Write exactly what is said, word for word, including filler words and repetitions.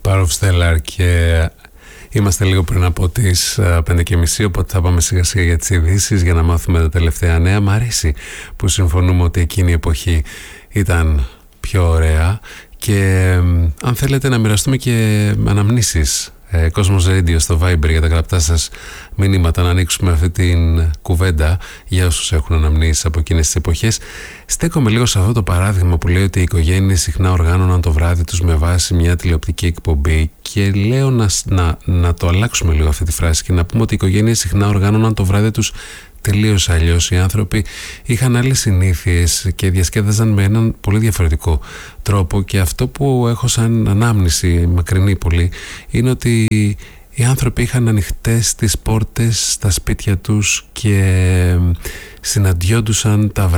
Power of Stellar και είμαστε λίγο πριν από τις πέντε και μισή, οπότε θα πάμε σιγά σιγά για τις ειδήσεις για να μάθουμε τα τελευταία νέα. Μ' αρέσει που συμφωνούμε ότι εκείνη η εποχή ήταν πιο ωραία και αν θέλετε να μοιραστούμε και αναμνήσεις, ε, Cosmos Radio στο Viber για τα γραπτά σας μηνύματα, να ανοίξουμε αυτή την κουβέντα για όσους έχουν αναμνήσεις από εκείνες τις εποχές. Στέκομαι λίγο σε αυτό το παράδειγμα που λέει ότι οι οικογένειες συχνά οργάνωναν το βράδυ τους με βάση μια τηλεοπτική εκπομπή, και λέω να, να, να το αλλάξουμε λίγο αυτή τη φράση και να πούμε ότι οι οικογένειες συχνά οργάνωναν το βράδυ τους τελείως αλλιώς. Οι άνθρωποι είχαν άλλες συνήθειες και διασκέδαζαν με έναν πολύ διαφορετικό τρόπο, και αυτό που έχω σαν ανάμνηση μακρινή πολύ είναι ότι οι άνθρωποι είχαν ανοιχτές τις πόρτες στα σπίτια τους και συναντιόντουσαν τα